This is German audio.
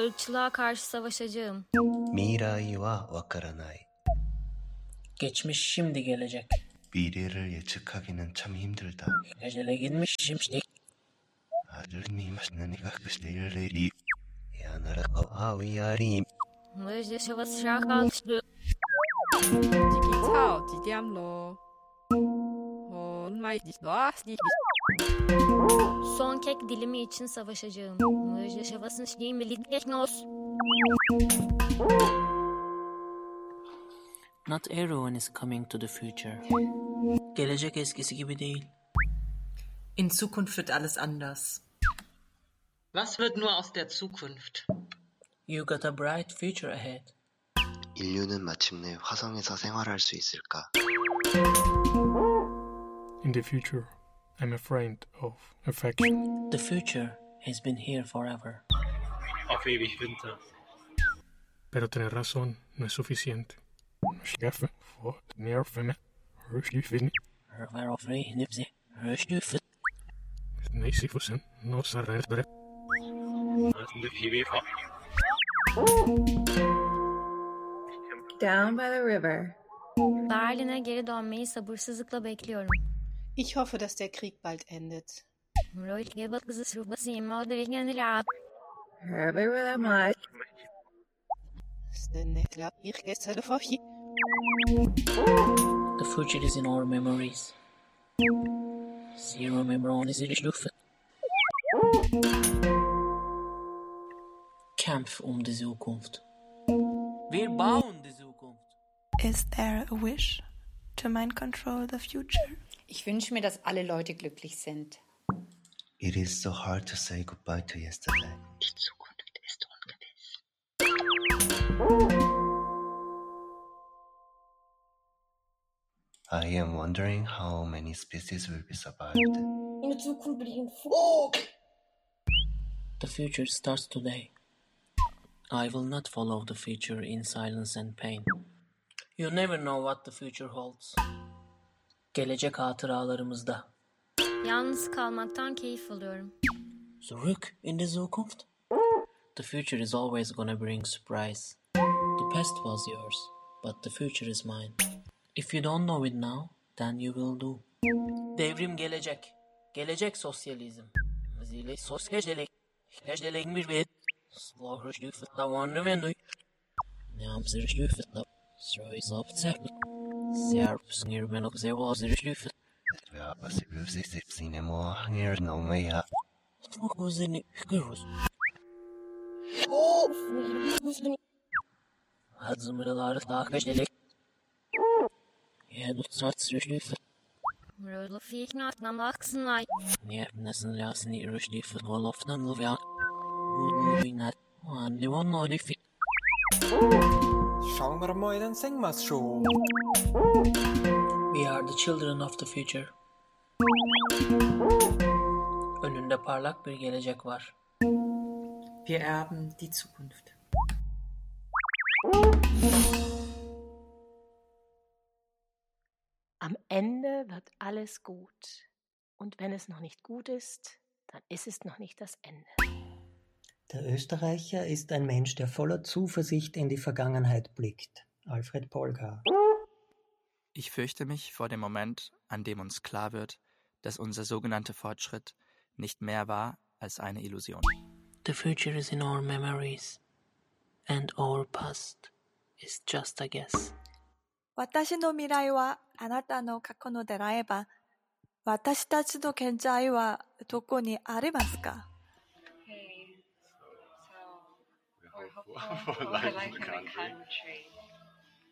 Irkçılığa karşı savaşacağım. 미라이와 와카라나이. Geçmiş şimdi gelecek. 미래를 예측하기는 참 힘들다. Gecele gitmiş şimdi. 아들님이 맛있는 이가 그실레리. 야나라가 하위아림. Digital, diamlo. Son kek dilimi için savaşacağım. Not everyone is coming to the future. Gelecek eskisi gibi değil. In Zukunft wird alles anders. Was wird nur aus der Zukunft? You got a bright future ahead. 인류는 마침내 화성에서 생활할 수 있을까? In the future, I'm afraid of affection. The future has been here forever. Auf ewig Winter. Pero tener razón no es suficiente. Down by the river. Berlin'e geri dönmeyi sabırsızlıkla bekliyorum. Ich hoffe, dass der Krieg bald endet. The future is in our memories. Zero memory is in Luft. Kampf die Zukunft. Wir bauen die Zukunft. Is there a wish to mind control the future? Ich wünsche mir, dass alle Leute glücklich sind. It is so hard to say goodbye to yesterday. Die Zukunft ist ungewiss. I am wondering how many species will be survived. The future starts today. I will not follow the future in silence and pain. You never know what the future holds. Gelecek hatıralarımızda. Yalnız kalmaktan keyif alıyorum. Zurück in die Zukunft. The future is always gonna bring surprise. The past was yours, but the future is mine. If you don't know it now, then you will do. Devrim gelecek. Gelecek sosyalizm. Zile sosyallik. Gelecek bir bit. Slaughter stufet da wonder men du. Namser stufet da. Srois op zep. Serp snger men op ze was stufet. Ja, was ich will sich sehen mo hier no mehr. Was in girls. Hazmırlar da gelecek. Ja, du sollst stufet. Rödel fieknat nam laksnay. Ja, nästan läser ni stufet håll ofta nu vi har. Schauen wir mal, dann singen wir's schon. We are the children of the future. Önünde parlak bir gelecek var. Wir erben die Zukunft. Am Ende wird alles gut. Und wenn es noch nicht gut ist, dann ist es noch nicht das Ende. Der Österreicher ist ein Mensch, der voller Zuversicht in die Vergangenheit blickt. Alfred Polgar. Ich fürchte mich vor dem Moment, an dem uns klar wird, dass unser sogenannter Fortschritt nicht mehr war als eine Illusion. The future is in our memories, and our past is just a guess. 私の未来はあなたの過去のであれば、私たちの現在はどこにありますか? We're hopeful for life in the country.